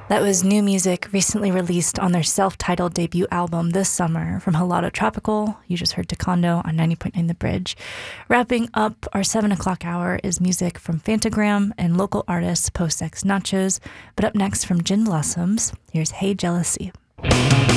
That was new music recently released on their self-titled debut album this summer from Halado Tropical. You just heard Taekwondo on 90.9 The Bridge. Wrapping up our 7 o'clock hour is music from Fantagram and local artist Post X Nachos. But up next from Gin Blossoms, here's Hey Jealousy.